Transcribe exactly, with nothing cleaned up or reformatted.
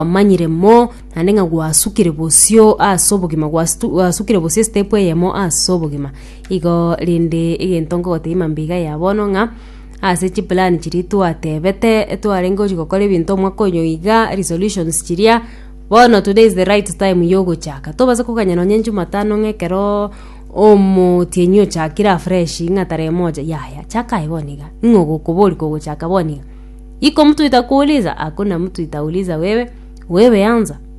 manyire mo nanenga gwasukire bosio asobogima gwasukire bosio step yemo asobogima igo rinde igentongo goteima mbiga ya bono nga ase chi plan chiri twatebete twarengo gukora ibintu mwakonyo iga resolutions chiria bono today is the right time yogo chaka tobaza kuganya nyenju matano ngekero omo tienyo chakira fresh inga tare moja yaya chaka iboniga ngogo kuboli kogo chaka boniga iko mtu itakuuliza hakuna mtu itauliza wewe wewe anza